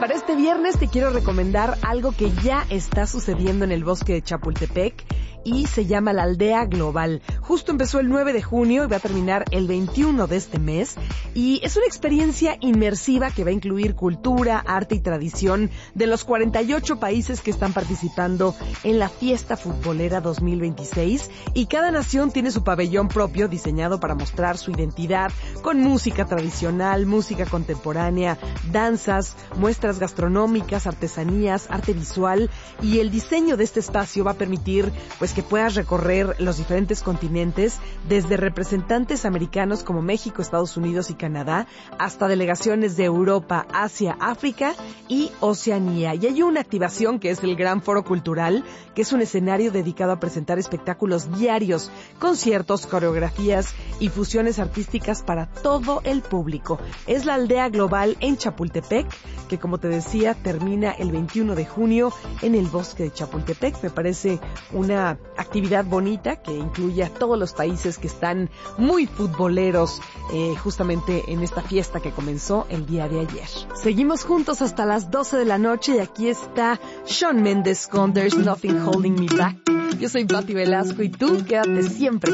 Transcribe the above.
para este viernes te quiero recomendar algo que ya está sucediendo en el bosque de Chapultepec y se llama la Aldea Global. Justo empezó el 9 de junio y va a terminar el 21 de este mes. Y es una experiencia inmersiva que va a incluir cultura, arte y tradición de los 48 países que están participando en la Fiesta Futbolera 2026. Y cada nación tiene su pabellón propio diseñado para mostrar su identidad con música tradicional, música contemporánea, danzas, muestras gastronómicas, artesanías, arte visual. Y el diseño de este espacio va a permitir que puedas recorrer los diferentes continentes, desde representantes americanos como México, Estados Unidos y Canadá, hasta delegaciones de Europa, Asia, África y Oceanía. Y hay una activación que es el Gran Foro Cultural, que es un escenario dedicado a presentar espectáculos diarios, conciertos, coreografías y fusiones artísticas para todo el público. Es la Aldea Global en Chapultepec, que como te decía, termina el 21 de junio en el bosque de Chapultepec. Me parece una actividad bonita que incluye a todos los países que están muy futboleros justamente en esta fiesta que comenzó el día de ayer. Seguimos juntos hasta las 12 de la noche y aquí está Shawn Mendes con There's Nothing Holding Me Back. Yo soy Patti Velasco y tú quédate siempre